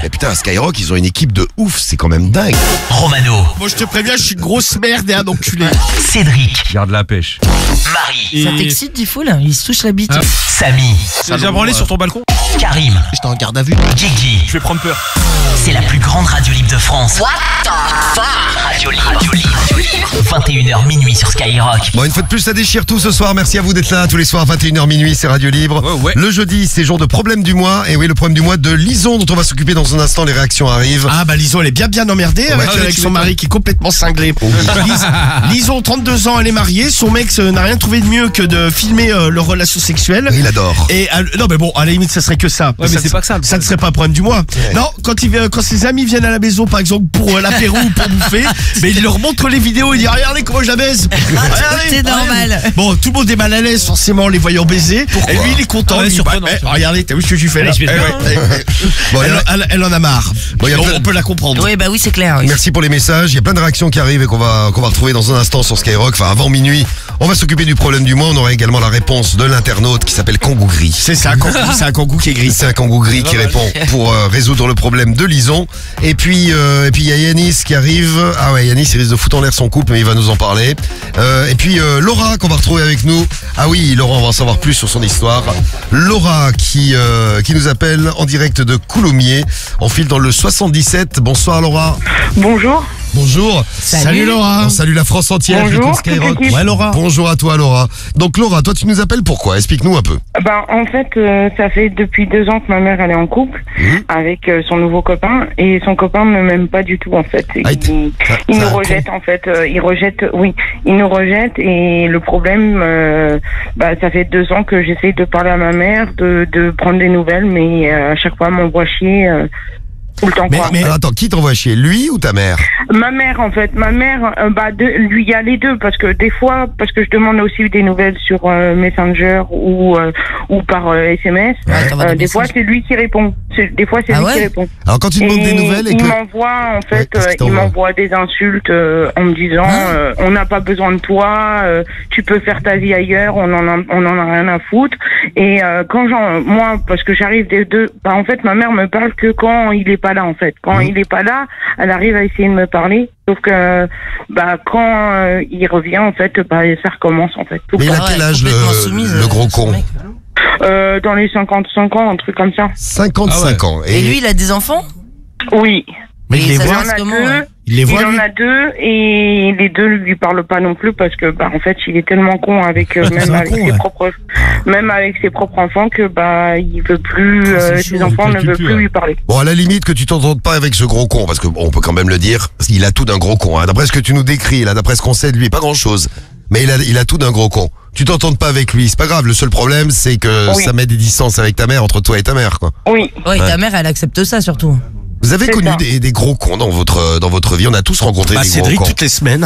Mais putain, Skyrock, ils ont une équipe de ouf, c'est quand même dingue. Romano, Moi je te préviens, je suis une grosse merde et un enculé. Cédric, Garde la pêche. Marie, Ça t'excite, Diffoul? Il se touche la bite. Samy, T'as déjà branlé sur ton balcon? Karim, J'étais en garde à vue. Guigui. Je vais prendre peur. C'est la plus grande radio libre de France. What the fuck? Radio libre. 21h minuit sur Skyrock. Bon, une fois de plus, ça déchire tout ce soir. Merci à vous d'être là tous les soirs, 21h minuit, c'est Radio Libre. Ouais. Le jeudi, c'est jour de problème du mois. Et oui, le problème du mois de Lison, dont on va s'occuper dans un instant. Les réactions arrivent. Ah bah Lison elle est bien emmerdée avec son mari qui est complètement cinglé. Lison 32 ans, elle est mariée, son mec n'a rien trouvé de mieux que de filmer leur relation sexuelle. Il adore. Et non mais bon, à la limite ça serait que ça. Ouais, mais c'est pas que ça, le Ça ne serait pas le problème du mois. Ouais. Non, quand ses amis viennent à la maison par exemple pour l'apéro ou pour bouffer, mais il leur montre les vidéos, il dit regardez comment je la baise. Regardez, C'est normal. Bon, tout le monde est mal à l'aise forcément en les voyant baiser. Et lui il est content. Ah ouais, Il dit, surprenant, bah, surprenant. regardez, t'as vu ce que je lui fais là. je fais ça. Bon, il y a- Elle en a marre. Bon, il y a Donc, plein- on peut la comprendre. Oui, bah oui, c'est clair. Oui. Merci pour les messages. Il y a plein de réactions qui arrivent et qu'on va retrouver dans un instant sur Skyrock. Enfin, avant minuit, on va s'occuper du problème du mois. On aura également la réponse de l'internaute qui s'appelle Kangou Gris. C'est ça, c'est un kangou qui est gris. C'est un Kangou Gris qui répond pour résoudre le problème de Lison. Et puis il y a Yanis qui arrive. Ah ouais, Yanis, il risque de foutre en l'air son couple, mais il va nous en parler. Et puis Laura qu'on va retrouver avec nous. Ah oui, Laura, on va en savoir plus sur son histoire. Laura qui nous appelle en direct de Coulommiers. On file dans le 77. Bonsoir Laura. Bonjour. Bonjour. Salut Laura. On salue la France entière. Bonjour, j'écoute Skyrock. toute l'équipe. Ouais Laura. Bonjour à toi Laura. Donc Laura, toi tu nous appelles pourquoi? Explique-nous un peu. Ben, en fait, ça fait depuis 2 ans que ma mère elle est en couple avec son nouveau copain et son copain ne m'aime pas du tout en fait. Ah, Il ça nous a un rejette en fait. Il nous rejette et le problème, ça fait 2 ans que j'essaye de parler à ma mère, de prendre des nouvelles, mais à chaque fois elle m'envoie chier. Tout le temps quoi. Mais- Alors, attends, qui t'envoie chier? Lui ou ta mère? Ma mère en fait, lui il y a les deux parce que des fois je demande aussi des nouvelles sur Messenger ou par SMS. Ouais, t'envoies des des fois messages. c'est lui qui répond. Des fois c'est Ah lui ouais qui répond. Alors quand tu demandes des nouvelles et il que... m'envoie en fait, Ouais, qu'est-ce qu'il il t'envoie m'envoie des insultes en me disant on n'a pas besoin de toi, tu peux faire ta vie ailleurs, on en a rien à foutre. Et moi parce que j'arrive des deux, en fait ma mère me parle que quand il est pas là en fait. Quand il est pas là, elle arrive à essayer de me parler. Sauf que quand il revient en fait, ça recommence en fait. Tout Mais le il temps. a quel âge complètement soumise, le gros ce con? mec. Dans les 55 ans, un truc comme ça. 55 ans. Et lui, il a des enfants? Oui. Mais il les ça Il voit. en passe a comment, deux. ouais Il les Il voit en lui. a 2 et les 2 lui parlent pas non plus parce que en fait il est tellement con avec C'est même un avec con, ses ouais. propres enfants que il veut plus c'est ses chaud, enfants il ne calcule veulent plus, plus ouais. lui parler. Bon, à la limite que tu t'entendes pas avec ce gros con, parce que on peut quand même le dire, il a tout d'un gros con. Hein. D'après ce que tu nous décris, là, d'après ce qu'on sait de lui, pas grand-chose. Mais il a tout d'un gros con. Tu t'entendes pas avec lui, c'est pas grave. Le seul problème, c'est que Oui. ça met des distances avec ta mère, entre toi et ta mère, quoi. Oui. Ouais, ta mère, elle accepte ça surtout. Vous avez C'est connu ça. des gros cons dans votre vie? On a tous rencontré des gros Cédric cons. toutes les semaines.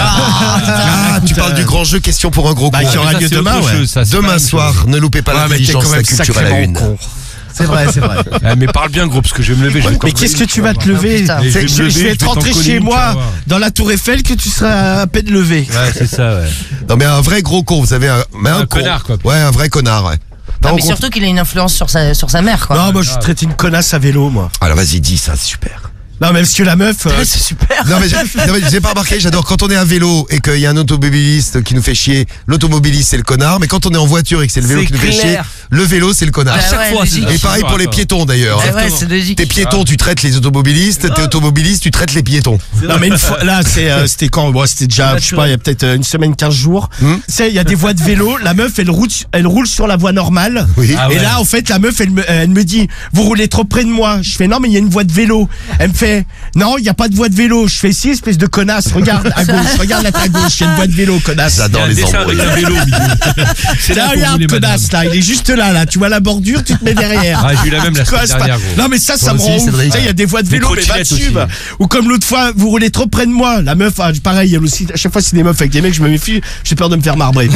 Ah, tu parles du grand jeu question pour un gros con. Qui aura Ça, lieu c'est demain, autre ouais. chose, ça, c'est pas la Demain même soir, chose. ne loupez pas Ouais, mais t'es l'intelligence, quand la même culture à la sacrément une. con. C'est vrai, c'est vrai. Mais parle bien gros parce que je vais me lever. Mais qu'est-ce que tu vas te lever? putain. Mais C'est- je vais me Je lever, vais je te vais rentrer t'en chez coller une, tu vas moi voir. dans la tour Eiffel que tu seras à peine levé. Ouais, c'est ça, ouais. Non mais un vrai gros con, vous savez, un con. connard, quoi. Ouais, un vrai connard, ouais. T'as Ah, mais rencontré- surtout qu'il a une influence sur sa mère, quoi. Non, moi je traite une connasse à vélo, moi. Alors vas-y, dis ça, c'est super. Non, même si la meuf. C'est super. Non mais j'ai pas remarqué, j'adore quand on est à vélo et qu'il y a un automobiliste qui nous fait chier, l'automobiliste c'est le connard, mais quand on est en voiture et que c'est le vélo C'est qui nous fait clair. chier, le vélo c'est le connard. Ah ouais, fois, logique. c'est Et pareil pour les piétons d'ailleurs. Ah ouais, c'est logique. T'es piéton, tu traites les automobilistes, t'es automobiliste, tu traites les piétons. Non, mais une fois, là, c'était quand? Bon, c'était déjà, je sais pas, il y a peut-être une semaine, 15 jours. Tu sais, il y a des voies de vélo, la meuf, elle roule sur la voie normale. Oui. Ah ouais. Et là, en fait, la meuf, elle me dit, vous roulez trop près de moi. Je fais, non, mais il y a une voie de vélo. Elle me fait, non, il y a pas de voie de vélo. Je fais, si, espèce de connasse, regarde à gauche, regarde à ta gauche, il y a une voie de vélo, connasse. J'adore les embrouilles. un vélo. C'est Là, regarde, connasse, là, il est juste là, tu vois la bordure, tu te mets derrière. Ah, j'ai eu la même la Quoi, semaine c'est pas- dernière, gros. Non mais ça Toi me aussi, rend ouf. Cédric. Tu sais, il y a des voies de Des vélo mais va trottinettes dessus. aussi. Ou comme l'autre fois, vous roulez trop près de moi. La meuf, pareil, elle aussi. À chaque fois, c'est des meufs avec des mecs, je me méfie. J'ai peur de me faire marbrer.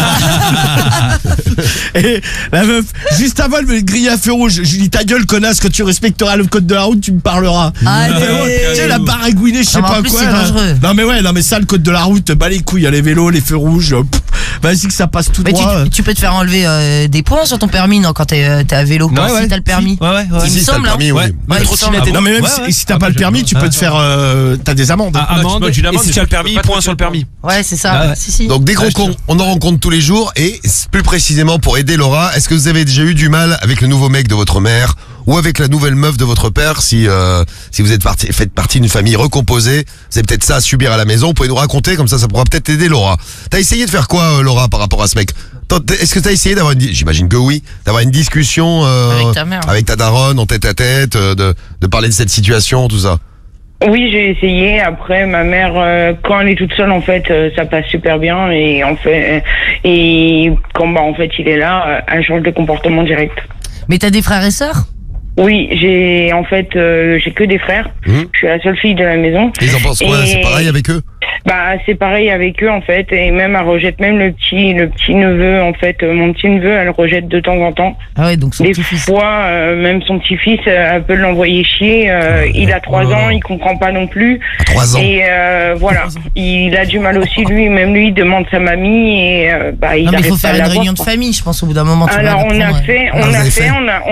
Et la meuf, juste avant, elle me grille à feu rouge. Je lui dis ta gueule, connasse, quand tu respecteras le code de la route, tu me parleras. Ah Tu sais, la baragouiner, je sais Non, mais en pas plus, quoi. c'est là. dangereux. Non, mais ouais, non, mais ça, le code de la route, bah les couilles, il y a les vélos, les feux rouges. Vas-y que ça passe tout Mais droit. tu peux te faire enlever des points sur ton permis, non, quand t'es à vélo. Ouais, ouais. Si t'as le permis. Ouais, ouais, ouais. Il me Si, t'as le semble, hein. permis, oui. Ouais. Ouais, il me trottinette semble. et Non, mais même Ouais, si, ouais. si t'as pas le permis, tu peux te faire. T'as des amendes. Amende, et si tu as le permis, tu peux pas point sur le permis. Ouais, c'est ça. Ah ouais. Si. Donc des gros cons, on en rencontre tous les jours et plus précisément pour aider Laura, est-ce que vous avez déjà eu du mal avec le nouveau mec de votre mère ou avec la nouvelle meuf de votre père si vous faites partie d'une famille recomposée, vous avez peut-être ça à subir à la maison, vous pouvez nous raconter comme ça pourra peut-être aider Laura. T'as essayé de faire quoi Laura par rapport à ce mec? Est-ce que t'as essayé d'avoir j'imagine que oui, d'avoir une discussion Avec ta mère, ouais. avec ta daronne en tête à tête, de parler de cette situation, tout ça? Oui, j'ai essayé. Après, ma mère, quand elle est toute seule, en fait, ça passe super bien. Et quand en fait, il est là, elle change de comportement direct. Mais t'as des frères et sœurs? Oui, j'ai que des frères. Je suis la seule fille de la maison. Ils en pensent quoi? Et- C'est pareil avec eux? Bah, c'est pareil avec eux, en fait. Et même, elle rejette même le petit neveu, en fait. Mon petit neveu, elle rejette de temps en temps. Ah ouais, donc son Des petit-fils. fois, même son petit-fils, elle peut l'envoyer chier. Il a 3 ans, il comprend pas non plus. À 3 ans. Et voilà, il a du mal aussi, lui. Même lui, il demande sa mamie et il Non, mais il arrive faut pas faire à une l'avoir, réunion de quoi. famille, je pense, au bout d'un moment. tu Alors vas on a apprendre, fait, Ah, vous avez fait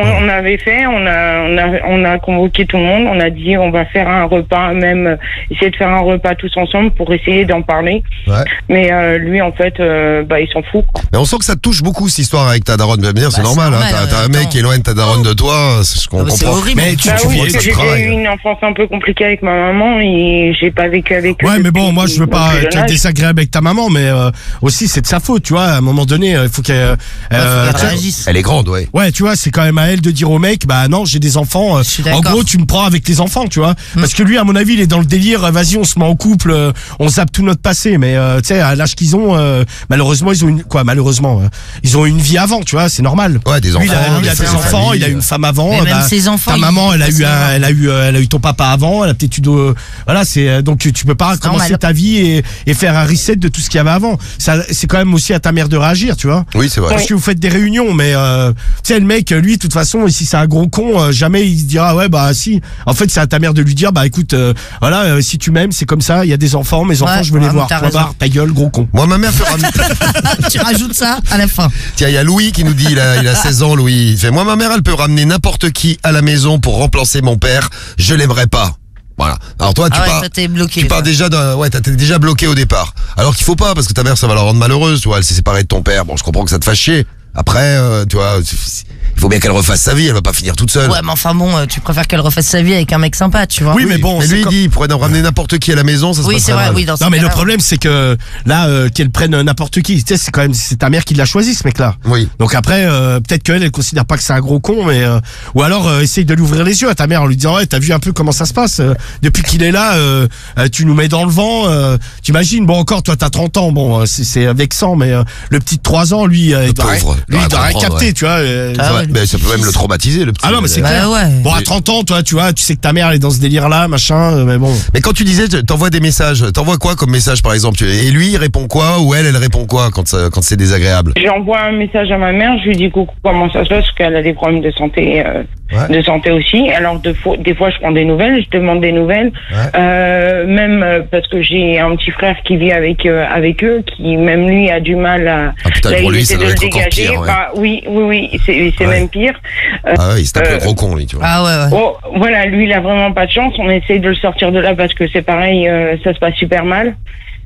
on a convoqué tout le monde. On a dit on va faire un repas, même essayer de faire un repas tous ensemble pour essayer d'en parler. Ouais. Mais lui en fait, il s'en fout, quoi. Mais on sent que ça te touche beaucoup cette histoire avec ta daronne. C'est c'est normal, normal, hein. T'as un attends. mec qui éloigne ta daronne de toi, c'est ce qu'on Ah bah, c'est comprend. horrible. Mais Bah tu oui, vois, parce ça que j'ai travaille. eu une enfance un peu compliquée avec ma maman et j'ai pas vécu avec eux. Ouais, mais bon, depuis moi, je veux mon pas plus jeune être âge. désagréable avec ta maman, mais aussi, c'est de sa faute, tu vois. À un moment donné, il faut qu'elle. Faut qu'elle tu vois, réagisse. Elle est grande, ouais. Ouais, tu vois, c'est quand même à elle de dire au mec, bah non, j'ai des enfants. Je suis En d'accord. gros, tu me prends avec les enfants, tu vois. Parce que lui, à mon avis, il est dans le délire. Vas-y, on se met en couple, on zappe tout notre passé. Mais tu sais, à l'âge qu'ils ont, malheureusement, ils ont ils ont une vie avant, tu vois. C'est normal. Ouais, des Lui, il a, enfants, il a des des familles. enfants, il a une femme avant. Mais même ses enfants, ta ils- maman, elle a facilement. eu ton papa avant. Elle a peut-être eu voilà, c'est donc tu peux pas recommencer normal. ta vie et faire un reset de tout ce qu'il y avait avant. Ça, c'est quand même aussi à ta mère de réagir, tu vois. Oui, c'est vrai. Parce que vous faites des réunions, mais tu sais, le mec, lui, de toute façon, si c'est un gros con, jamais il se dira ouais bah si. En fait, c'est à ta mère de lui dire bah écoute, voilà, si tu m'aimes, c'est comme ça. Il y a des enfants, mes enfants, Ouais, je veux les ouais, voir. t'as Toi, raison. barre, ta gueule, gros con. Moi, ma mère fait ramener... Tu rajoutes ça à la fin. Tiens, il y a Louis qui nous dit, il a 16 ans, Louis. Il fait, moi, ma mère, elle peut ramener n'importe qui à la maison pour remplacer mon père. Je l'aimerais pas. Voilà. Alors toi, tu Ah ouais, pars... toi, t'es bloqué. Tu pars toi. déjà t'es déjà bloqué au départ. Alors qu'il faut pas, parce que ta mère, ça va la rendre malheureuse, tu vois. Elle s'est séparée de ton père. Bon, je comprends que ça te fasse chier. Après, tu vois, il faut bien qu'elle refasse sa vie. Elle va pas finir toute seule. Ouais, mais enfin bon, tu préfères qu'elle refasse sa vie avec un mec sympa, tu vois. Oui, mais bon, Mais c'est lui, il comme- dit, il pourrait en ramener n'importe qui à la maison, ça se Oui, passerait c'est vrai, mal. oui, dans ce Non mais le cas-là, problème c'est que là qu'elle prenne n'importe qui, tu sais, c'est quand même c'est ta mère qui l'a choisi ce mec là. Oui. Donc après peut-être qu'elle elle considère pas que c'est un gros con mais ou alors essaye de lui ouvrir les yeux à ta mère en lui disant ouais, t'as vu un peu comment ça se passe depuis qu'il est là tu nous mets dans le vent t'imagines bon encore toi t'as 30 ans bon c'est vexant mais le petit de 3 ans lui il doit pauvre, lui il doit rien comprendre, capter ouais. tu vois Ah Ouais, ouais, mais ça peut même le traumatiser, le petit. Ah non, mais c'est Bah clair. ouais. Bon à 30 ans toi tu vois tu sais que ta mère elle est dans ce délire là machin mais bon. Mais quand tu disais, t'envoies des messages, t'envoies quoi comme message par exemple? Et lui, il répond quoi? Ou elle répond quoi quand c'est désagréable? J'envoie un message à ma mère, je lui dis coucou, comment ça se passe, parce qu'elle a des problèmes de santé, aussi. Alors des fois, je prends des nouvelles, je demande des nouvelles, même parce que j'ai un petit frère qui vit avec eux, qui même lui a du mal à. Ah putain, là, pour il lui, essaie ça doit de être le encore dégager. pire, ouais. Bah, oui, c'est Ouais. même pire. Ah ouais, il se tape le gros con, lui, tu vois. Ah ouais, ouais. Oh, voilà, lui, il a vraiment pas de chance. On essaye de le sortir de là parce que c'est pareil, ça se passe super mal.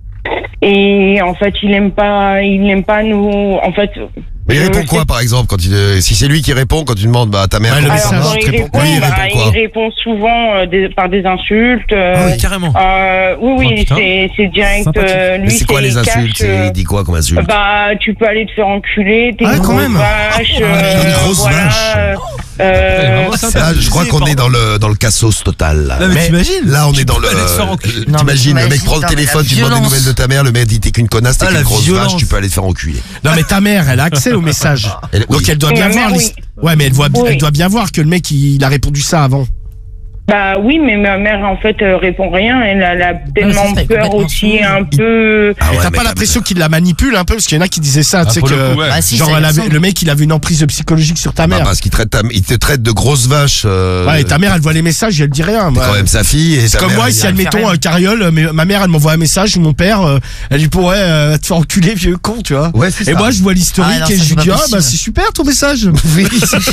Et en fait, il aime pas nous. En fait. Mais il répond quoi, par exemple, si c'est lui qui répond quand tu demandes, bah, ta mère, Ouais, le comment ça message, va? Alors, quand tu il réponds répond, quoi? Il répond quoi? il répond souvent par des insultes. Ah oui, carrément. Oui, Oh, putain. c'est direct. Sympathique. Lui, Mais c'est quoi les insultes? Il dit quoi comme insulte? Bah, tu peux aller te faire enculer, t'es Ah, une quand grosse même. vache. une grosse voilà, vache. vraiment sympa. Là, je crois qu'on est dans le cassos total, là. Non, mais t'imagines? Là, on est dans le. aller te faire enculer. Non, mais T'imagines, le mec t'imagines, prend le non, mais téléphone, la tu demandes des violence. nouvelles de ta mère, le mec dit t'es qu'une connasse, t'es Ah, qu'une la grosse violence. vache, tu peux aller te faire enculer. Non mais ta mère, elle a accès au message. Oui. Donc elle doit bien Ma voir. mère, oui. Ouais, mais elle Oui. doit bien voir que le mec il a répondu ça avant. Bah oui, mais ma mère en fait répond rien. Elle a tellement ça, c'est peur complètement aussi, sourd. un peu. Ah Et ouais, t'as mais pas l'impression qu'il la manipule un peu, parce qu'il y en a qui disaient ça, tu sais pour le que coup, ouais. Bah, si, genre ça elle avait- ressemble. le mec il avait une emprise psychologique sur ta Bah, mère. parce qu'il il te traite de grosse vache. Ouais, et ta mère elle voit les messages et elle dit rien. T'es moi. quand même sa fille. Et C'est ta comme mère, moi, elle si dit- admettons rien. Carriole, mais ma mère elle m'envoie un message, ou mon père, elle dit pourrait te faire enculer vieux con, tu vois. Ouais, c'est Et ça. moi je vois l'historique Ah, non, et ça, je c'est lui pas dis ah possible. bah c'est super ton message. Oui.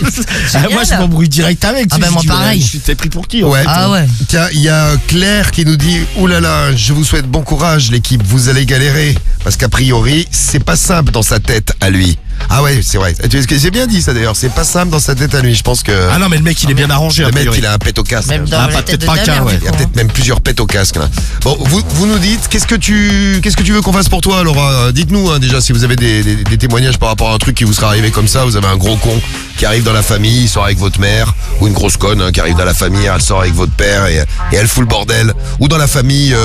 Moi je m'embrouille direct avec. Ah, bah, moi, pareil. Je t'ai pris pour qui Ouais. Ah ouais. Tiens, il y a Claire qui nous dit « Ouh là là, je vous souhaite bon courage l'équipe, vous allez galérer. » Parce qu'a priori, c'est pas simple dans sa tête à lui. Ah ouais, c'est vrai. J'ai bien dit ça d'ailleurs, c'est pas simple dans sa tête à lui. Je pense que Ah non mais le mec il est bien arrangé. le a mec, priori. il a un pet au casque. Même dans Ah, la pas tête de peut-être ta pas mère, qu'un, ouais. du Il y a coup, peut-être même plusieurs pets au casque là. Bon, vous nous dites, qu'est-ce que tu veux qu'on fasse pour toi, Laura? Dites-nous hein, déjà si vous avez des témoignages par rapport à un truc qui vous sera arrivé comme ça. Vous avez un gros con qui arrive dans la famille, il sort avec votre mère, ou une grosse conne hein, qui arrive dans la famille, elle sort avec votre père et elle fout le bordel, ou dans la famille,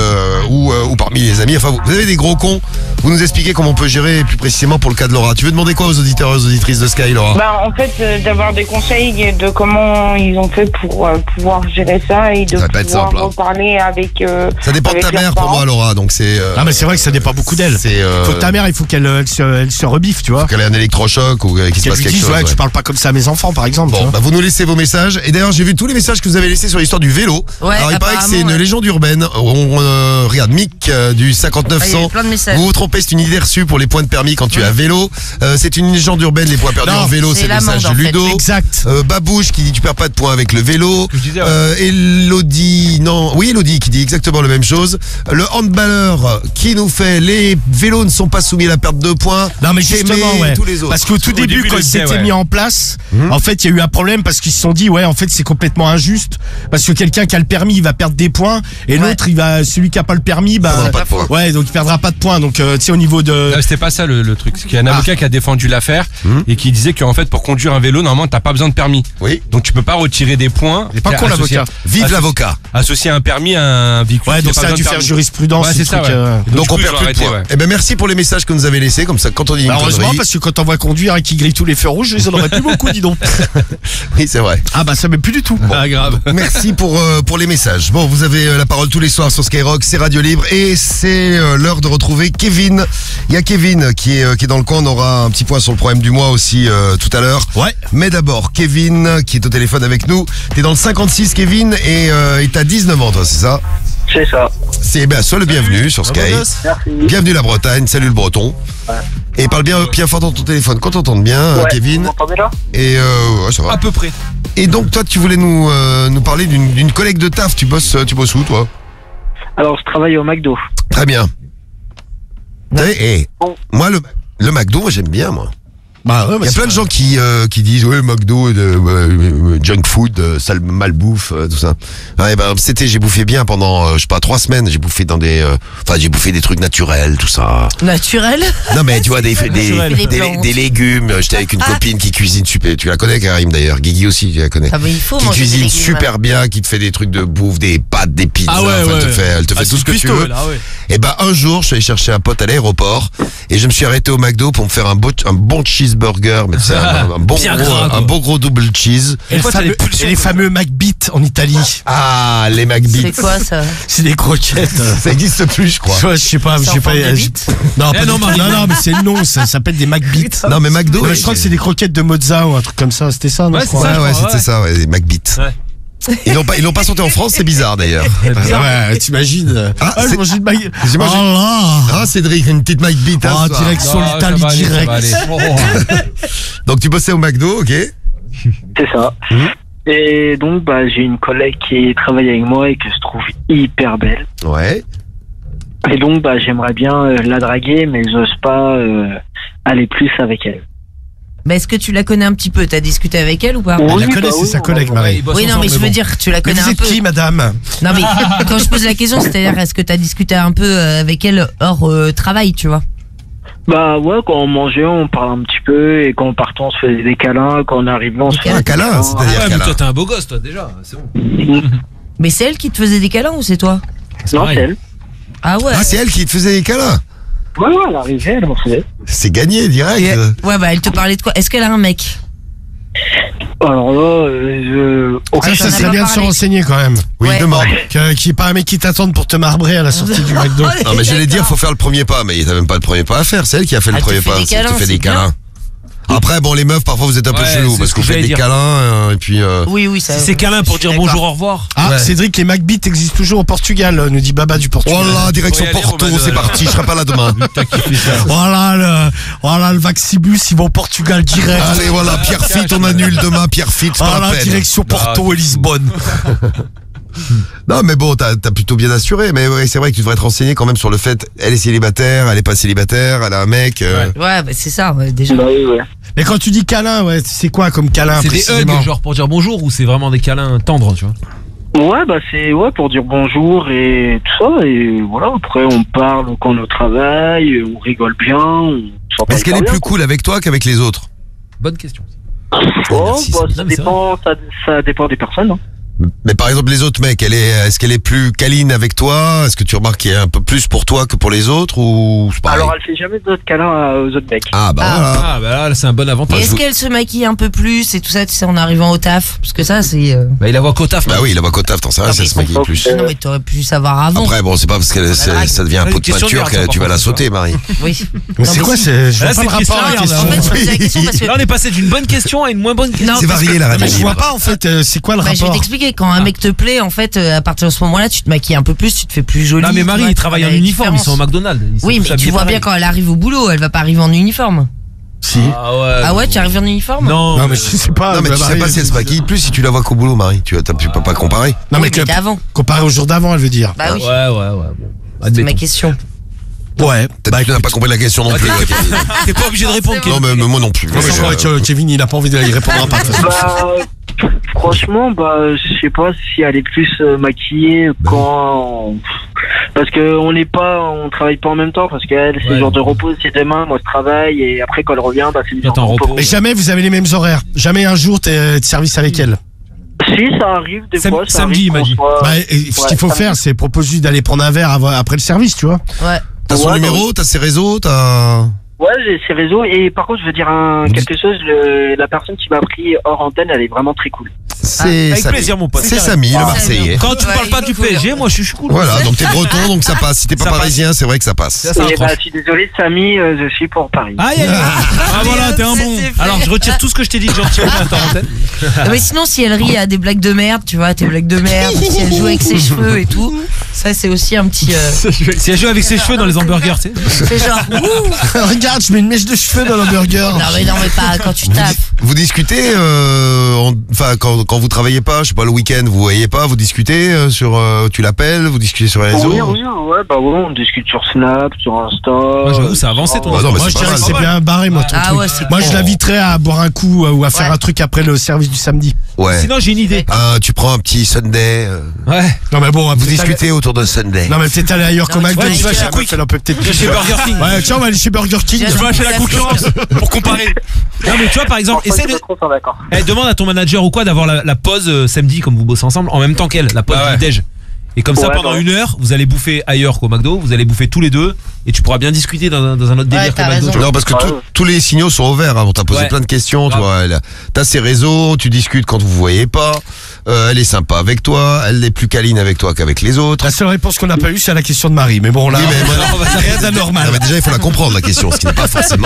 ou parmi les amis. Enfin, vous avez des gros cons. Vous nous expliquez comment on peut gérer plus précisément pour le cas de Laura. Tu veux demander quoi aux auditeurs et aux auditrices de Sky, Laura? Bah en fait d'avoir des conseils de comment ils ont fait pour pouvoir gérer ça et de Ça va pas être pouvoir simple, hein. reparler avec. Ça dépend de avec ta leurs mère pour parents. moi, Laura. Donc c'est. Ah mais c'est vrai que ça dépend beaucoup d'elle. C'est. Faut que ta mère il faut qu'elle elle se rebiffe, tu vois. Qu'elle ait un électrochoc ou qu'il se Qu'elle passe lui quelque dise chose. ouais, ouais. tu parles pas comme ça à mes enfants par exemple. tu Bon, vois. bah vous nous laissez vos messages. Et d'ailleurs, j'ai vu tous les messages que vous avez laissés sur l'histoire du vélo. Ouais, Alors, il paraît que c'est une apparemment, ouais. légende urbaine. Regarde, Mick du Ah, il y a 5900. eu plein de messages. Vous vous trompez, c'est une idée reçue pour les points de permis quand tu es à vélo. C'est une légende urbaine, les points perdus Non, en vélo, c'est c'est le message l'amende, de en fait. Ludo. Exact. Babouche qui dit tu perds pas de points avec le vélo. que je disais, ouais. Elodie, non, oui Elodie qui dit exactement la même chose. Le handballeur qui nous fait les vélos ne sont pas soumis à la perte de points. Non mais J'aimais justement ouais. tous les autres. Parce qu'au tout Au début début, quand il le disait, c'était ouais. mis en place, en fait il y a eu un problème parce qu'ils se sont dit ouais en fait c'est complètement injuste parce que quelqu'un qui a le permis il va perdre des points et Ouais. l'autre celui qui a pas le permis bah Perdra pas de points. ouais donc il perdra pas de points donc tu sais au niveau de C'était pas ça le truc. C'est qu'il y a un avocat qui a défendu l'affaire et qui disait qu'en fait pour conduire un vélo normalement t'as pas besoin de permis. Oui. Donc tu peux pas retirer des points. Il est pas con, associé- l'avocat. Vive associé- l'avocat. Associer un permis à un véhicule. ouais qui donc a pas ça a besoin dû de faire permis. jurisprudence Ouais, ce c'est ça, truc, ouais. Donc du on coup, perd ils ont plus de arrêté, points. ouais. Eh ben merci pour les messages que vous nous avez laissés. Comme ça, quand on dit une Bah, heureusement connerie- parce que quand on va conduire et qu'il grille tous les feux rouges ils en auraient plus beaucoup dis donc. Oui, c'est vrai. Ah bah ça met plus du tout. Ah grave. Merci pour les messages. Bon, vous avez la parole tous les soirs sur Skyrock, c'est Radio Libre et c'est l'heure de retrouver Kevin. Il y a Kevin qui est dans le coin. On aura un petit point sur le problème du mois aussi tout à l'heure. Ouais. Mais d'abord, Kevin qui est au téléphone avec nous. T'es dans le 56, Kevin, et t'as 19 ans, toi, c'est ça? C'est ça. C'est ben, sois le bienvenu sur Sky. Merci. Bienvenue la Bretagne, salut le Breton. Et parle bien fort dans ton téléphone, qu'on t'entende bien, Ouais, Vous Kevin. m'entendez là? Et ouais, ça va. À peu près. Et donc toi, tu voulais nous parler d'une collègue de taf. Tu bosses où, toi? Alors, je travaille au McDo. Très bien. Et Bon. moi, le McDo, moi, j'aime bien, moi. Bah ouais, Il y a plein de gens qui disent ouais McDo junk food sale malbouffe tout ça. Ouais, ben j'ai bouffé bien pendant je sais pas 3 semaines, j'ai bouffé dans des j'ai bouffé des trucs naturels tout ça. Naturel. Non mais tu vois des Des plantes. légumes, j'étais avec une copine qui cuisine super, tu la connais Karim d'ailleurs, Guigui aussi, tu la connais. Ah bah il faut Qui manger des cuisine légumes. super bien, qui te fait des trucs de bouffe, des pâtes, des pizzas, Ah ouais, enfin, ouais. elle te fait tout ce que tu veux. Et ben un jour, je suis allé chercher un pote à l'aéroport et je me suis arrêté au McDo pour me faire un bon cheeseburger, mais c'est un bon Bien gros, gras, quoi. un bon gros double cheese. Et, Des fois, t'as des pulsions, les fameux McBeat en Italie. Ah, les McBeats. C'est quoi ça? C'est des croquettes. Ça existe plus, je crois. Je sais pas, C'est je en sais pas. forme de bite Non, pas non, du tout. Marie. non, mais c'est le nom, ça s'appelle des McBeat. Non, mais McDo. Ouais, je crois que c'est des croquettes de mozza ou un truc comme ça. C'était ça, non? Ouais, je crois. c'est ça. Ouais, je crois, c'était ça, ouais, les McBeats. Ouais. Ils l'ont pas sorti en France, c'est bizarre d'ailleurs. Ouais, t'imagines. Ah, j'ai c'est- mangé une McBeat. J'ai mangé- Oh là. Ah, Cédric, une petite McBeat. hein, Oh, ce soir. direction Non, ça l'Italie va aller, ça direct. va aller. Oh. Donc tu bossais au McDo, ok. C'est ça. Et donc, bah, j'ai une collègue qui travaille avec moi et que je trouve hyper belle. Ouais. Et donc, bah, j'aimerais bien la draguer, mais j'ose pas aller plus avec elle. Bah est-ce que tu la connais un petit peu? T'as discuté avec elle ou pas? Elle la Oui, connaît, bah c'est oui, sa on collègue, va- Marie. Ils bossent Oui non ensemble, mais je veux bon. dire tu la Mais connais vous un êtes peu. qui, madame? Non mais quand je pose la question c'est-à-dire est-ce que t'as discuté un peu avec elle hors travail tu vois? Bah, ouais, quand on mangeait, on parlait un petit peu, et quand on partait, on se faisait des câlins, quand on arrivait, on se faisait Un des câlin, c'est-à-dire Ouais, mais câlin. toi t'es un beau gosse toi déjà, c'est bon. Mais c'est elle qui te faisait des câlins ou c'est toi? Non, pareil. c'est elle. Ah ouais. Ah, c'est elle qui te faisait des câlins. Ouais, elle arrivait, elle en faisait. C'est gagné direct. Ouais bah elle te parlait de quoi? Est-ce qu'elle a un mec? Alors là, Ça, t'en ça as serait pas bien de se parlé. renseigner quand même. Oui, Ouais. demande. Qu'il n'y ait pas un mec qui t'attende pour te marbrer à la sortie du McDo. Non, mais j'allais dire, faut faire le premier pas, mais t'as même pas le premier pas à faire. C'est elle qui a fait le Elle te premier fait pas. des C'est elle câlins, te fait c'est des bien. câlins. Après, bon, les meufs, parfois vous êtes un peu Ouais, chelou c'est parce ce que vous que faites j'allais des dire. câlins et puis. Oui, ça. Si c'est câlin pour je suis dire d'accord. bonjour, au revoir. Ah, Ouais. Cédric, les McBeat existent toujours au Portugal, nous dit Baba du Portugal. Voilà, direction Faut y aller, Porto, Roman, c'est parti. Je serai pas là demain. T'as kiffé ça. Voilà le Vaxibus, ils vont au Portugal direct. Allez, voilà, Pierre Fitt, on annule demain. Pierre Fitt, c'est pas la Voilà, peine. direction Porto Ah, et Lisbonne. Non, mais bon, t'as plutôt bien assuré. Mais ouais, c'est vrai que tu devrais te renseigner quand même sur le fait. Elle est célibataire, elle est pas célibataire, elle a un mec. Ouais, bah, c'est ça, ouais, déjà. Bah oui, ouais. Mais quand tu dis câlin, ouais, c'est quoi comme câlin C'est des précisément hugs, genre pour dire bonjour, ou c'est vraiment des câlins tendres, tu vois? Ouais, bah c'est pour dire bonjour et tout ça. Et voilà, après on parle quand on est au travail, on rigole bien. On s'entend Est-ce qu'elle est hyper plus bien, cool avec toi qu'avec les autres? Bonne question. quoi. Oh, Merci, bah, Non, ça mais c'est dépend, ça dépend des personnes. Hein. Mais par exemple, les autres mecs, est-ce qu'elle est plus câline avec toi? Est-ce que tu remarques qu'il y a un peu plus pour toi que pour les autres ou c'est pareil? Alors elle fait jamais d'autres câlins aux autres mecs. Ah bah voilà. Ah, bah là, c'est un bon Et avantage. est-ce qu'elle se maquille un peu plus et tout ça, tu sais, en arrivant au taf? Parce que ça, c'est. Bah, il a voix qu'au taf. Bah oui, la voix taf, t'en sais rien, Non, si mais elle se maquille ils sont plus. pas- Non, mais t'aurais pu savoir avant. Après, bon, c'est pas parce que ça devient un Ouais, pot une de question de peinture merde, que ça, tu vas par la contre, sauter, Marie. Oui. Mais Non, c'est mais quoi si- c'est je Là, vois pas c'est le rapport à la une question question. En fait, je posais la question parce que. Là, on est passé d'une bonne question à une moins bonne question. Non, C'est parce que- varié la radio. Mais je vois libre. pas en fait, c'est quoi le Bah, je vais rapport t'expliquer, quand un mec te plaît, en fait, à partir de ce moment-là, tu te maquilles un peu plus, tu te fais plus jolie. Non, mais tu Marie, vois, ils travaillent en la uniforme, ils sont au différence. McDonald's. Ils sont Oui, tous mais tu habillés vois pareil. bien quand elle arrive au boulot, elle va pas arriver en uniforme. Si. Ah Ah ouais, tu arrives en uniforme? Non, Non mais je sais pas. Non, mais tu sais pas si elle se maquille plus si tu la vois qu'au boulot, Marie. Tu peux pas comparer. Non Oui, mais mais avant. comparé au jour d'avant, elle veut dire. Bah oui, Ouais, bon. c'est Admettons. ma question. Ouais. Peut-être que tu n'as pas compris la question non plus. ouais, Kevin. T'es pas obligé de répondre, Non, mais moi non plus. Non, mais Ouais, Kevin, il a pas envie de il répondra pas. de toute façon. Bah, franchement, je sais pas si elle est plus maquillée quand. Parce que on travaille pas en même temps, parce qu'elle, c'est Ouais. le jour de repos, c'est demain, moi je travaille, et après quand elle revient, c'est le jour de Attends, repos. repos. Mais jamais vous avez les mêmes horaires. Jamais un jour t'es de service avec elle. Si, ça arrive des fois. ça samedi, arrive il m'a qu'on dit. soit- Bah, et ce qu'il faut faire, c'est proposer juste d'aller prendre un verre après le service, tu vois. Ouais. T'as son Ouais, numéro, t'as ses réseaux, t'as. Ouais, j'ai ses réseaux, et par contre, je veux dire quelque chose, la personne qui m'a pris hors antenne, elle est vraiment très cool. C'est Avec Samy. plaisir, mon pote. C'est Samy, le Ah, Marseillais. Quand tu Ouais, parles pas il du faut PSG, dire. moi je suis cool. Voilà, donc t'es breton, donc ça passe. Si t'es pas Ça passe. parisien, c'est vrai que ça passe. Ça, c'est un Et tranche. je suis désolé, Samy, je suis pour Paris. Aïe, aïe, aïe. Ah voilà, t'es un Ça, bon. c'est fait. Alors je retire tout ce que je t'ai dit gentiment à ta antenne. Mais sinon, si elle rit à des blagues de merde, tu vois, tes blagues de merde, si elle joue avec ses cheveux et tout, ça c'est aussi un petit. Si elle joue avec ses cheveux dans les hamburgers, tu sais. C'est genre. Ouh. Regarde, je mets une mèche de cheveux dans l'hamburger. Non, mais pas quand tu tapes. Vous discutez, enfin quand vous travaillez pas, je sais pas, le week-end, vous voyez pas, vous discutez tu l'appelles, vous discutez sur les réseaux. Oui, on discute sur Snap, sur Insta. Moi, j'avoue, ça a avancé ton Bah non, mais Moi, c'est je pas dirais mal. que c'est bien barré, moi, ton Ah truc. ouais, c'est Moi, cool. je l'inviterais à boire un coup ou à faire Ouais. un truc après le service du samedi. Ouais. Sinon, j'ai une idée. Tu prends un petit Sunday, Ouais. Non, mais bon, vous peut-être discutez autour d'un Sunday. Non, mais peut-être aller ailleurs Non, qu'au mais tu McDo. vas chez La meuf, elle en peut peut-être Je vais plus. chez Burger King. Ouais, tiens, on va aller chez Burger King. Je Je vais acheter la concurrence pour comparer. Non, mais tu vois, par exemple, essaie de. D'accord. Demande à ton manager ou quoi d'avoir la pause samedi, comme vous bossez ensemble, en même temps qu'elle, la pause Ah ouais. du déj. Et comme ça, Ouais, pendant bah. 1 heure, vous allez bouffer ailleurs qu'au McDo, vous allez bouffer tous les deux, et tu pourras bien discuter dans un autre délire t'as qu'au McDo. raison. tu vois. Non, parce que Ah ouais. tous les signaux sont ouverts. Hein. On t'a posé Ouais. plein de questions. Tu Grave. vois, t'as ses réseaux, tu discutes quand vous voyez pas. Elle est sympa avec toi. Elle est plus câline avec toi qu'avec les autres. La seule réponse qu'on n'a pas eue, c'est à la question de Marie. Mais bon, là, Oui, mais voilà. rien d'anormal. Non, mais déjà, il faut la comprendre, la question, ce qui n'est pas forcément,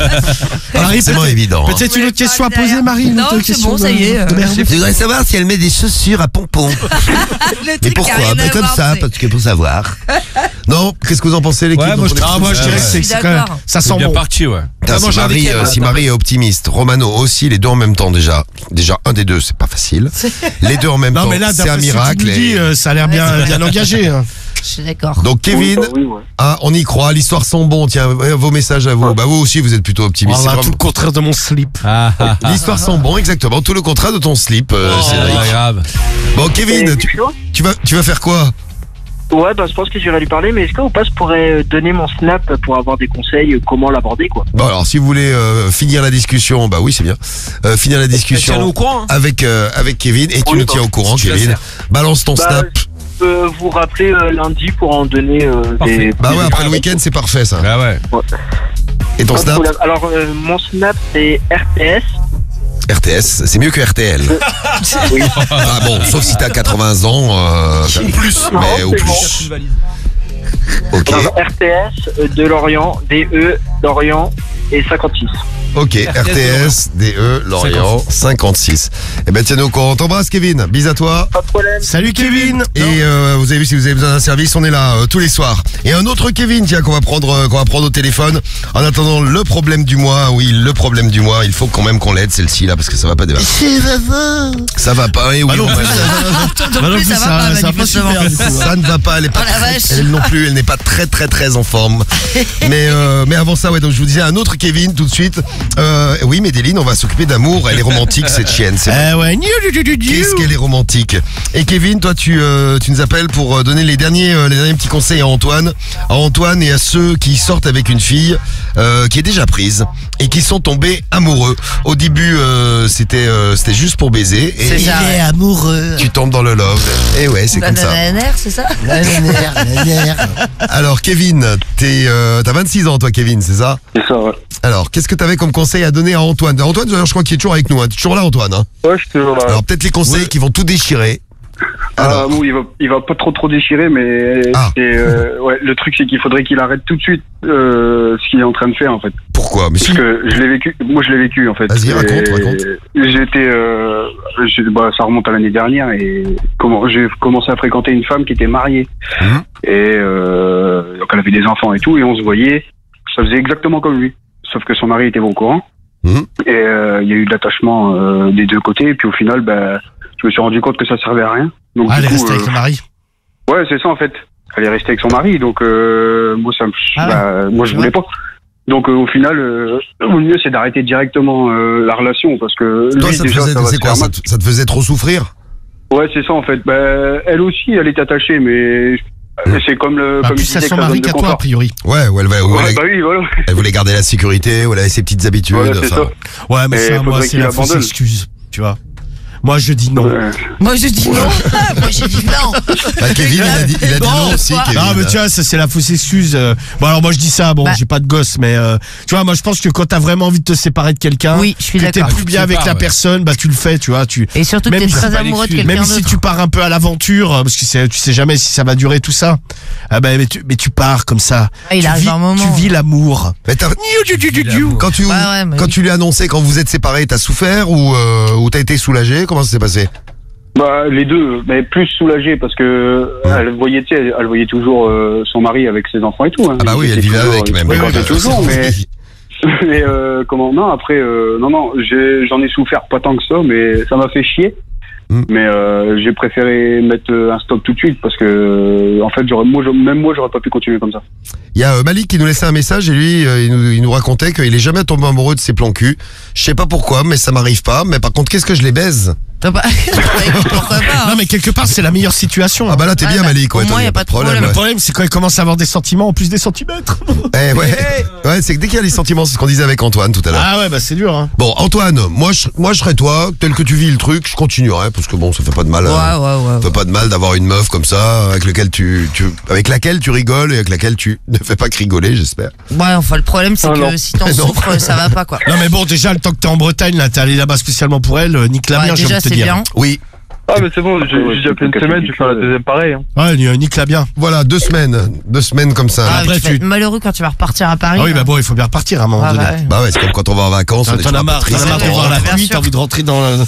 Marie, forcément évident. hein. Peut-être une autre question à poser, Marie. une Non, autre c'est question bon, de- ça y est, de merde. Je voudrais savoir si elle met des chaussures à pompons. Mais pourquoi comme ça, parce que pour savoir. Non, qu'est-ce que vous en pensez, l'équipe? Ouais, moi, je Ah, moi, je dirais que Je suis c'est quand même. d'accord. Ça C'est sent bien bon. parti, ouais. Putain, Moi, si j'ai Marie, avec elle, si Marie est optimiste, Romano aussi, les deux en même temps déjà. Déjà, un des deux, c'est pas facile. Les deux en même Non, temps, mais là, c'est un d'après ce que tu miracle. nous dis, et- ça a l'air bien engagé. hein. Je suis d'accord. Donc, Kevin, Oui, ouais. on y croit, l'histoire sent bon. Tiens, vos messages à vous. Bah, vous aussi, vous êtes plutôt optimiste. Voilà, C'est tout le contraire de mon slip. Ah, ah, ah. L'histoire sent bon, exactement. Tout le contraire de ton slip, Cédric. Pas grave. Bon, Kevin, Et tu vas faire quoi? Ouais, je pense que j'irai lui parler, mais est-ce que vous je pourrais donner mon Snap pour avoir des conseils, comment l'aborder, quoi? Bon, alors, si vous voulez finir la discussion, bah oui, c'est bien. Finir la Tiens-nous discussion au courant. hein. avec Kevin, et tu Oui, nous tiens au courant, tu la Kevin. sers. Balance ton Bah, snap. Je peux vous rappeler lundi pour en donner Parfait. des. Bah ouais, après le week-end, c'est parfait, ça. Ah ouais. Et ton Pas de snap? problème. Alors, mon Snap, c'est RTS. RTS, c'est mieux que RTL. Oui. Ah bon, sauf si t'as 80 ans, plus, mais au plus. Ok, RTS de Lorient, DE Lorient et 56. ok, RTS, DE, Lorient, 56. Eh ben tiens au courant, t'embrasse Kevin, bis à toi. Pas de problème. Salut Kevin. Et vous avez vu, si vous avez besoin d'un service, on est là tous les soirs. Et un autre Kevin, tiens, qu'on va prendre au téléphone. En attendant, le problème du mois, oui, le problème du mois, il faut quand même qu'on l'aide, celle-ci là, parce que ça va pas démarrer. Ça va pas, oui, Bah non, on va- Donc Bah non, plus, ça va pas, ça va pas manifestement. super du coup. Ça ne va pas, elle est pas Oh la très- vache. elle non plus, elle n'est pas très en forme. mais avant ça, ouais, donc je vous disais un autre Kevin tout de suite. Oui, Médéline, on va s'occuper d'amour. Elle est romantique cette chienne. C'est vrai. Eh ouais. Qu'est-ce qu'elle est romantique. Et Kevin, toi, tu nous appelles pour donner les derniers petits conseils à Antoine et à ceux qui sortent avec une fille qui est déjà prise et qui sont tombés amoureux. Au début, c'était juste pour baiser et C'est ça. ouais. amoureux. tu tombes dans le love. Et ouais, c'est comme ça. Nanananer, c'est ça? Alors Kevin, t'as 26 ans toi Kevin, c'est ça? C'est ça, ouais. Alors, qu'est-ce que t'avais comme conseil à donner à Antoine? Antoine, d'ailleurs, je crois qu'il est toujours avec nous, hein. Tu es toujours là Antoine, hein? Ouais, je suis toujours là. Alors peut-être les conseils qui vont tout déchirer. Alors, Bon, il va pas trop déchirer, mais Ah. ouais, le truc c'est qu'il faudrait qu'il arrête tout de suite ce qu'il est en train de faire en fait. pourquoi? Mais si. Parce que je l'ai vécu en fait. Vas-y, raconte. Ça remonte à l'année dernière et j'ai commencé à fréquenter une femme qui était mariée. Mhm. Et donc elle avait des enfants et tout, et on se voyait. Ça faisait exactement comme lui, sauf que son mari était pas au courant. Mhm. Et il y a eu de l'attachement des deux côtés. Et puis au final, je me suis rendu compte que ça servait à rien. Donc Ah, du elle est coup, restée avec le mari. ouais, c'est ça en fait. Elle est restée avec son mari, donc moi ça me, moi je voulais pas. Donc au final, le mieux c'est d'arrêter directement la relation parce que Toi, lui, ça te déjà, faisait, ça va c'est se quoi, faire ça mal. te, ça te faisait trop souffrir? Ouais, c'est ça en fait. Elle aussi, elle est attachée, mais c'est comme le Bah, comme il plus à disait son que sa mari zone de qu'à toi, a confort. priori. Ouais, ou Ouais, bah oui, voilà. elle voulait garder la sécurité, ou elle avait ses petites habitudes. Voilà, c'est enfin. ça. Ouais, mais Et ça, moi, faudrait c'est qu'il la fausse abandonne. excuse, tu vois. Moi, je dis non. Ouais. Moi, je dis non. Moi, j'ai dit non. Bah, Kevin, il a dit non aussi, quoi. Kevin. Ah, mais tu vois, ça, c'est la fausse excuse. Bon, alors, moi, je dis ça, bon, Bah. j'ai pas de gosse, mais, tu vois, moi, je pense que quand t'as vraiment envie de te séparer de quelqu'un, Oui, je suis que t'es d'accord. plus bien Tu te avec la sépares, ouais. personne, bah, tu le fais, tu vois, Et surtout que Même t'es si très c'est pas amoureux de l'excuse. quelqu'un même si d'autre. tu pars un peu à l'aventure, parce que tu sais jamais si ça va durer tout ça, ah bah, mais tu pars comme ça. Ah, il tu arrive vis, un moment. Tu vis l'amour. Mais quand Ouais, mais oui. tu lui as annoncé, quand vous êtes séparés, t'as souffert ou t'as été soulagé? Comment ça s'est passé? Les deux, mais plus soulagée parce que elle voyait, tu sais, elle voyait toujours son mari avec ses enfants et tout. Hein. Ah bah oui, Ils elle étaient vivait toujours- avec ils même. se fréquentaient toujours, mais Oui. mais comment non après non j'en ai souffert pas tant que ça, mais ça m'a fait chier. Mm. Mais j'ai préféré mettre un stop tout de suite parce que en fait même moi j'aurais pas pu continuer comme ça. Il y a Malik qui nous laissait un message et lui, il nous racontait qu'il est jamais tombé amoureux de ses plans cul. Je sais pas pourquoi, mais ça m'arrive pas. Mais par contre, qu'est-ce que je les baise? T'as pas- Pourquoi pas? Non, hein. mais quelque part, c'est la meilleure situation. Ah bah là, t'es Ouais, bien bah, Malik, ouais. au toi, moins, y a pas de problème. Le ouais. problème, c'est quand il commence à avoir des sentiments en plus des centimètres. Eh ouais, ouais, c'est que dès qu'il y a les sentiments, c'est ce qu'on disait avec Antoine tout à l'heure. Ah ouais, bah c'est dur, hein. Bon, Antoine, moi je serais toi, tel que tu vis le truc, je continuerai parce que bon, ça fait pas de mal. Ouais, Ça ouais. fait pas de mal d'avoir une meuf comme ça, avec laquelle avec laquelle tu rigoles et avec laquelle tu ne fais pas que rigoler, j'espère. Ouais, enfin, le problème, c'est Ah, que non. si t'en Non. souffres, ça va pas, quoi. Non, mais bon, déjà, le temps que t'es en Bretagne, là, t'es allé là-bas spécialement pour elle, nique la Ouais, bien, j'ai déjà, envie de te c'est dire. bien. Oui, Ah, mais c'est bon, j'ai Ouais, déjà fait une c'est semaine, je vais faire la deuxième pareil. Hein. Ouais, nique la bien. voilà, 2 semaines comme ça. Ah, après, tu vas tu- être malheureux quand tu vas repartir à Paris. Ah oui, hein. bah bon, il faut bien repartir à un moment Ah, donné. bah ouais. Bah ouais, c'est comme quand on va en vacances, on est T'en as toujours un peu marre, triste. t'en as marre de Ouais, voir la bien pluie, sûr. t'as envie de rentrer dans la...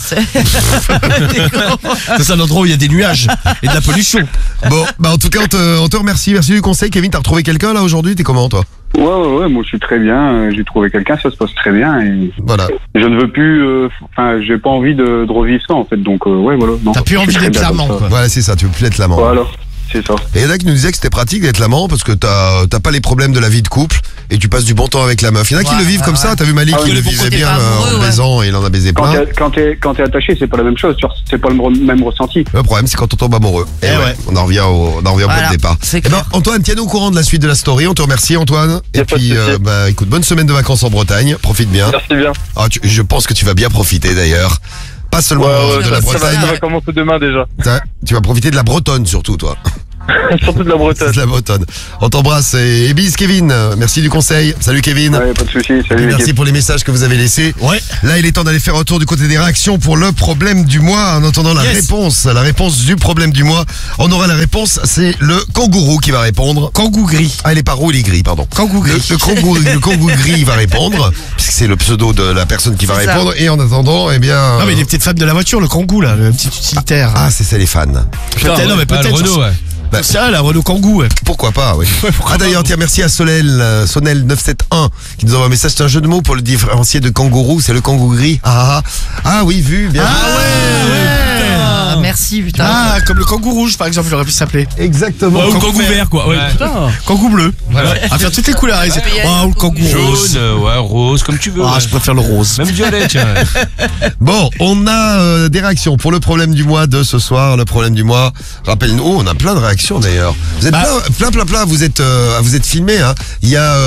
C'est C'est un endroit où il y a des nuages et de la pollution. Bon, bah en tout cas, on te remercie, merci du conseil. Kevin, t'as retrouvé quelqu'un là aujourd'hui? T'es comment toi? Ouais, moi je suis très bien. J'ai trouvé quelqu'un, ça se passe très bien et Voilà. je ne veux plus. J'ai pas envie de revivre ça en fait. Donc ouais, voilà. Non, T'as plus je suis envie très d'être bien l'amant, comme ça. quoi. Voilà, c'est ça, tu veux plus être l'amant. Voilà, c'est ça. Et il y en a qui nous disaient que c'était pratique d'être l'amant parce que t'as pas les problèmes de la vie de couple et tu passes du bon temps avec la meuf. Il y en a qui Ouais, le vivent ouais, comme ça, ouais. t'as vu Malik, Ah oui, il le mais vivait pourquoi t'es bien pas amoureux, en ouais. baisant et il en a baisé plein. Quand t'es attaché, c'est pas la même chose. C'est pas le même ressenti. Le problème, c'est quand on tombe amoureux. Et Eh ouais, ouais. on en revient au point Voilà, de départ. c'est Eh ben, clair. Antoine, tiens-nous au courant de la suite de la story. On te remercie, Antoine. Y Et a pas de puis, souci. écoute, bonne semaine de vacances en Bretagne. Profite bien. Merci bien. Ah, je pense que tu vas bien profiter d'ailleurs. Pas seulement de la ça Bretagne. va commencer demain déjà. Tu vas profiter de la Bretonne surtout, toi. Surtout de la Bretonne. C'est de la Bretonne. On t'embrasse et bis Kevin. Merci du conseil. Salut Kevin. Ouais, pas de soucis. Salut. Merci l'équipe. pour les messages que vous avez laissés. Ouais. Là, il est temps d'aller faire un tour du côté des réactions pour le problème du mois. En attendant la réponse du problème du mois, on aura la réponse. C'est le kangourou qui va répondre. Kangou gris. Ah, il est pas roux, il est gris, pardon. Kangou gris. Le kangourou gris va répondre, puisque c'est le pseudo de la personne qui va C'est ça. répondre. Et en attendant, eh bien. Non mais les petites femmes de la voiture, le Kangoo là, le petit utilitaire. Ah, c'est ça les fans. Peut-être, non mais Ah, le peut-être. Renault, ouais. C'est ça, la Renault Kangoo. Ouais. Pourquoi pas, oui. Ah d'ailleurs, tiens, merci à Sonel971 qui nous envoie un message. C'est un jeu de mots pour le différencier de kangourou. C'est le kangourou gris. Ah oui, vu, bien. Ah, merci, putain. Ah, comme le Kangoo rouge par exemple, il aurait pu s'appeler. Exactement. Ouais, ou Kangoo vert, quoi. Ouais, Ouais. putain. Kangoo bleu. Voilà. À faire toutes les couleurs. Oh, le Kangoo rose. Jaune, ouais, rose, comme tu veux. Ah, ouais. je préfère le rose. Même violet, tiens. Bon, on a des réactions pour le problème du mois de ce soir. Le problème du mois, rappelle-nous, on a plein de réactions d'ailleurs. Vous êtes plein, vous êtes filmés. Hein. Il y a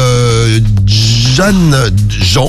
Jean,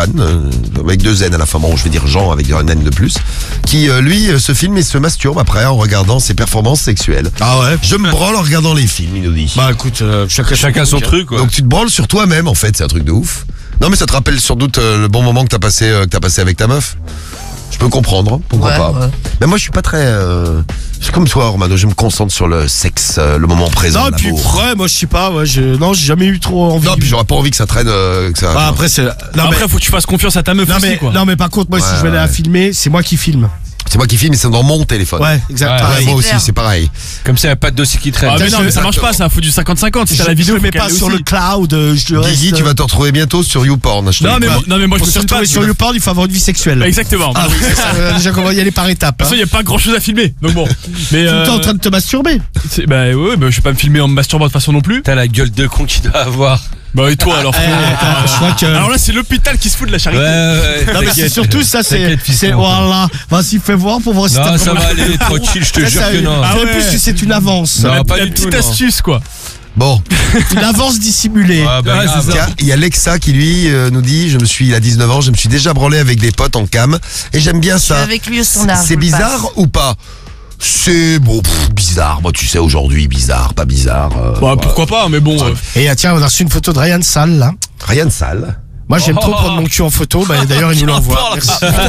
avec deux N à la fin, bon, je vais dire Jean avec un N de plus, qui lui se filme et se masturbe après en regardant ses performances sexuelles. Ah ouais. Je me branle en regardant les films, il nous dit. Bah écoute, Chacun son truc, quoi. Donc tu te branles sur toi-même en fait, c'est un truc de ouf. Non mais ça te rappelle sans doute le bon moment que t'as passé avec ta meuf. Je peux comprendre, pourquoi Ouais, pas. ouais. Mais moi je suis pas très... c'est comme toi Romano, je me concentre sur le sexe, le moment présent, non, et puis, l'amour. ouais, moi je sais pas, ouais, j'ai jamais eu trop envie. Non, puis j'aurais pas envie que ça traîne... que ça... Bah, après, c'est. Non, Après, faut que tu fasses confiance à ta meuf non, aussi, mais, quoi. non, mais par contre, moi, si Ouais, je vais aller la ouais. filmer, c'est moi qui filme. C'est moi qui filme et c'est dans mon téléphone. Ouais, exact. Ouais, pareil. moi c'est aussi, clair. c'est pareil. Comme ça, y a pas de dossier qui traîne. Ah, mais non, mais ça marche pas, ça. Faut du 50-50. Si t'as la vidéo, je le mets faut pas qu'elle sur aussi. le cloud. Je reste, Guigui, tu vas te retrouver bientôt sur YouPorn. Je te Non, le mais dis. moi, non, mais moi, je Pour me se filme pas. retrouver sur YouPorn, il faut avoir une vie sexuelle. Exactement. Ah oui, c'est ça. Déjà, comment y aller par étapes. De toute façon, Hein. y a pas grand chose à filmer. Donc bon. Mais, Tout le temps en train de te masturber. bah, ouais, bah, je vais pas me filmer en me masturbant de toute façon non plus. T'as la gueule de con qu'il doit avoir. Bah, et toi, alors, frérot. attends, je crois que- Alors là, c'est l'hôpital qui se fout de la charité. Non, mais c'est surtout ça, c'est. Voilà. Vas-y, fais voir pour voir si Non, t'as ça pas- va aller, tranquille, je te Ça, jure ça- que non. Ah, ouais. en plus, c'est une avance. Non, pas La du tout, petite non. astuce, quoi. Bon, Une avance dissimulée. Ah, bah, Ouais, grave. c'est ça. tiens, il y a Lexa qui lui nous dit, il a 19 ans, je me suis déjà branlé avec des potes en cam et j'aime bien Je suis ça. avec lui au standard. C'est je vous le bizarre passe. ou pas? C'est bon, bizarre. Moi, tu sais, aujourd'hui, bizarre, pas bizarre. Bah, pourquoi pas, mais bon. Et tiens, on a reçu une photo de Ryan Sall, là. Rien de sale. Moi, j'aime trop prendre mon cul en photo. Bah, d'ailleurs, il nous l'envoie. Merci.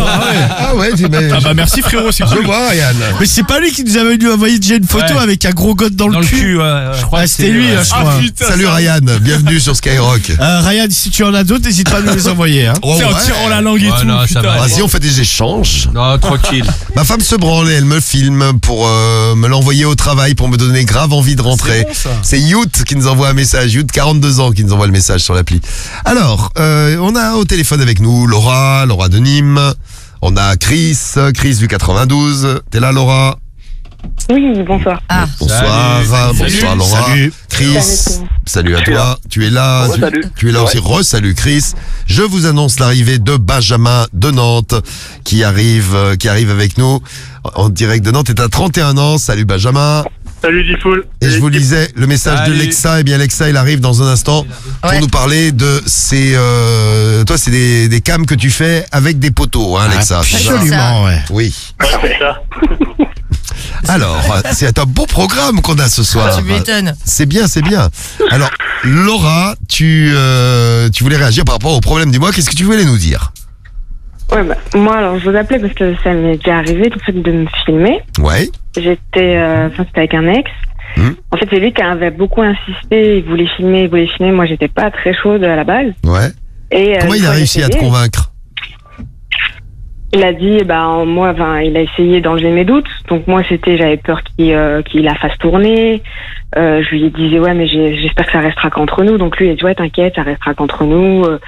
Ah ouais, Ah bah merci frérot, c'est je cool. vois, Ryan. Mais c'est pas lui qui nous avait envoyé déjà une photo Ouais. avec un gros gosse dans le cul. Je crois Ah, c'était lui, hein, je crois. Ah putain. Salut Ryan, bienvenue sur Skyrock. Ryan, si tu en as d'autres, n'hésite pas à nous les envoyer. Hein. Oh, C'est en ouais. tirant la langue et Ouais, tout, non, ça putain. va aller. Vas-y, on fait des échanges. Non, tranquille. Ma femme se branle et elle me filme pour me l'envoyer au travail pour me donner grave envie de rentrer. bon, ça. C'est Yout qui nous envoie un message. Yout, 42 ans, qui nous envoie le message sur l'appli. Alors, on a au téléphone avec nous Laura de Nîmes. On a Chris du 92. T'es là, Laura? Oui, bonsoir. Ah, Bonsoir, bonsoir Laura. Salut. Chris, salut à suis toi. là. Tu es là, Ouais, salut. tu es là aussi. Salut Chris. Je vous annonce l'arrivée de Benjamin de Nantes qui arrive avec nous en direct de Nantes. T'es à 31 ans. Salut Benjamin. Salut Diffoul. Et je vous lisais le message de Salut. Lexa. Eh bien, Lexa, il arrive dans un instant pour Ouais. nous parler de ces. Toi, c'est des cams que tu fais avec des poteaux, hein, Lexa. c'est ça Absolument, ouais. Oui. C'est ça. Alors, c'est un beau programme qu'on a ce soir. tu m'étonnes. C'est bien, c'est bien. Alors, Laura, tu voulais réagir par rapport au problème du mois. Qu'est-ce que tu voulais nous dire? Ouais, bah, moi, alors, je vous appelais parce que ça m'est déjà arrivé, en fait, de me filmer. Ouais. C'était avec un ex. Hmm. En fait, c'est lui qui avait beaucoup insisté. Il voulait filmer. Moi, j'étais pas très chaude à la base. Ouais. Et, Comment une il a fois, réussi j'ai à te essayé. convaincre? Il a dit, il a essayé d'enlever mes doutes. Donc moi, j'avais peur qu'il la fasse tourner. Je lui disais, ouais, mais j'espère que ça restera qu'entre nous. Donc lui, il a dit, ouais, t'inquiète, ça restera qu'entre nous.